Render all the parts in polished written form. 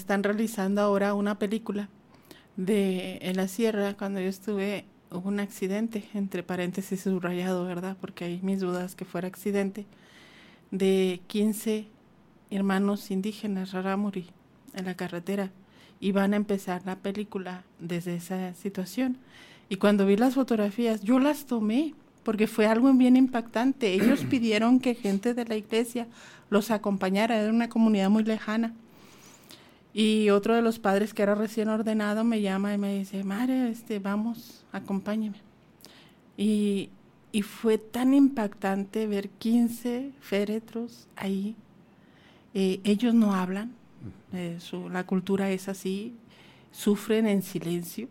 están realizando ahora una película en la sierra. Cuando yo estuve, hubo un accidente, entre paréntesis subrayado, ¿verdad? Porque hay mis dudas que fuera accidente, de 15 hermanos indígenas rarámuri en la carretera, y van a empezar la película desde esa situación. Y cuando vi las fotografías, yo las tomé, porque fue algo bien impactante. Ellos pidieron que gente de la iglesia los acompañara, era una comunidad muy lejana. Y otro de los padres, que era recién ordenado, me llama y me dice, madre, vamos, acompáñeme. Y fue tan impactante ver 15 féretros ahí. Ellos no hablan, la cultura es así, sufren en silencio.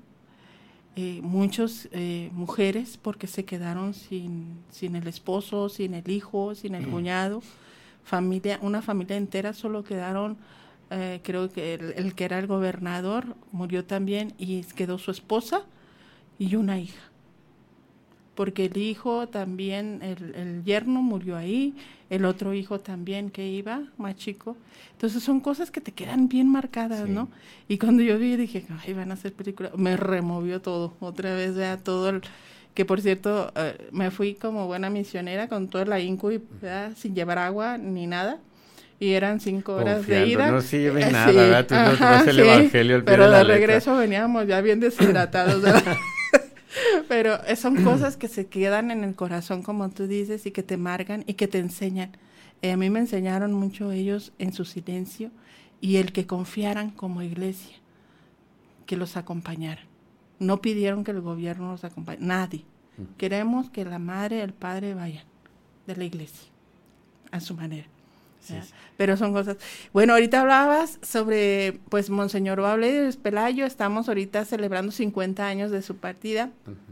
Muchas mujeres, porque se quedaron sin el esposo, sin el hijo, sin el cuñado, una familia entera, solo quedaron, creo que el que era el gobernador murió también, y quedó su esposa y una hija, porque el hijo también, el yerno murió ahí, el otro hijo también que iba, más chico. Entonces son cosas que te quedan bien marcadas, sí, ¿no? Y cuando yo vi, dije, ay, van a hacer película, me removió todo, otra vez, ya todo que por cierto, me fui como buena misionera con todo el ahínco, sin llevar agua ni nada, y eran 5 horas confiando, de ida. No sirve nada, ¿verdad? Tú no traes el evangelio al pie pero de la regreso letra. Veníamos ya bien deshidratados, ¿verdad? Pero son cosas que se quedan en el corazón, como tú dices, y que te marcan y que te enseñan. A mí me enseñaron mucho ellos en su silencio, y el que confiaran como iglesia, que los acompañaran. No pidieron que el gobierno los acompañe, nadie. Queremos que la madre, el padre vayan de la iglesia, a su manera. Sí, sí. Pero son cosas. Bueno, ahorita hablabas sobre, pues, Monseñor Baudel Pelayo. Estamos ahorita celebrando 50 años de su partida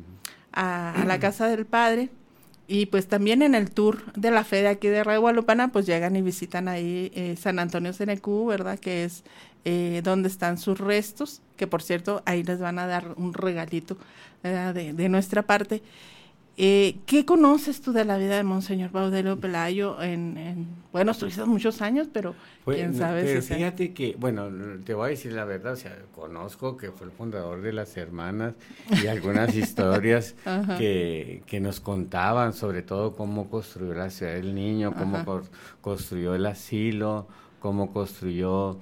a la casa del Padre, y pues también en el tour de la fe de aquí de Radio Guadalupana, pues llegan y visitan ahí San Antonio Cenecú, ¿verdad? Que es donde están sus restos, que por cierto, ahí les van a dar un regalito de nuestra parte. ¿Qué conoces tú de la vida de Monseñor Baudel Pelayo? Bueno, estuviste muchos años, pero quién sabe. Pero fíjate que, bueno, te voy a decir la verdad, o sea, conozco que fue el fundador de las hermanas, y algunas historias que nos contaban, sobre todo cómo construyó la Ciudad del Niño, cómo construyó el asilo, cómo construyó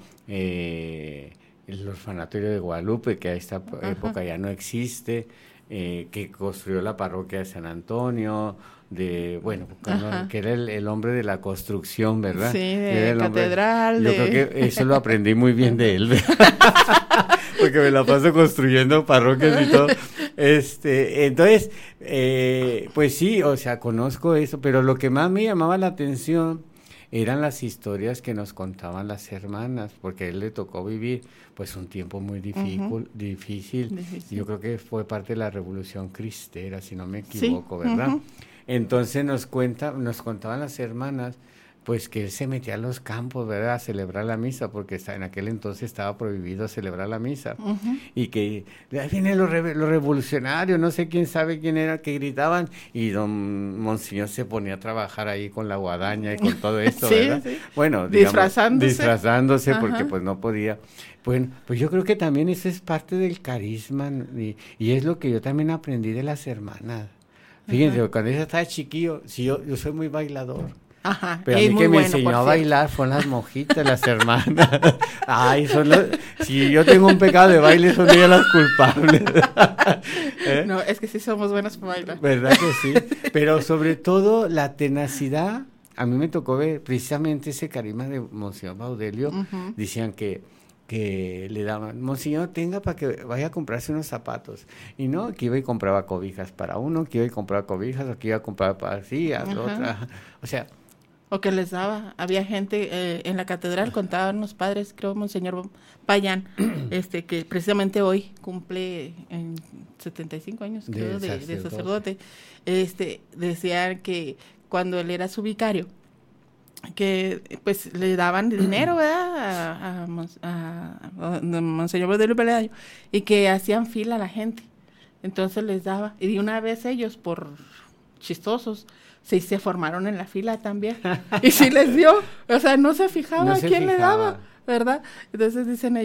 el orfanatorio de Guadalupe, que a esta época ya no existe. Que construyó la parroquia de San Antonio, que era el hombre de la construcción, ¿verdad? Sí, de catedral. Yo creo que eso lo aprendí muy bien de él, porque me la paso construyendo parroquias y todo. Entonces, pues sí, o sea, conozco eso, pero lo que más me llamaba la atención eran las historias que nos contaban las hermanas, porque a él le tocó vivir pues un tiempo muy difícil. Yo creo que fue parte de la Revolución Cristera, si no me equivoco, sí, ¿verdad? Entonces nos contaban las hermanas, pues que él se metía a los campos, ¿verdad?, a celebrar la misa, porque en aquel entonces estaba prohibido celebrar la misa, y que ahí vienen los revolucionarios, no sé quién sabe quién era, que gritaban, y don Monseñor se ponía a trabajar ahí con la guadaña y con todo esto, ¿verdad? Sí. Bueno, digamos, disfrazándose porque pues no podía. Bueno, pues yo creo que también eso es parte del carisma, y es lo que yo también aprendí de las hermanas. Fíjense, cuando ella estaba chiquillo, yo soy muy bailador. Pero a mí que me enseñó a bailar fueron las monjitas, las hermanas. Ay, si yo tengo un pecado de baile, son ellas las culpables. No, es que sí somos buenas para bailar. ¿Verdad que sí? Pero sobre todo la tenacidad. A mí me tocó ver precisamente ese carisma de Monseñor Baudelio. Decían que le daban, Monseñor, tenga para que vaya a comprarse unos zapatos. Y no, que iba y compraba cobijas para uno, que iba y compraba cobijas, o que iba a comprar para sí, a otra. O sea, o que les daba, había gente en la catedral, contaban los padres, creo Monseñor Payán, que precisamente hoy cumple 75 años, creo, de sacerdote. Decían que cuando él era su vicario, que pues le daban dinero, ¿verdad?, a Monseñor Baudel Pelayo, y que hacían fila a la gente, entonces les daba, y de una vez ellos, por chistosos, se formaron en la fila también, y sí les dio, o sea, no se fijaba quién le daba, ¿verdad? Entonces dicen ellos,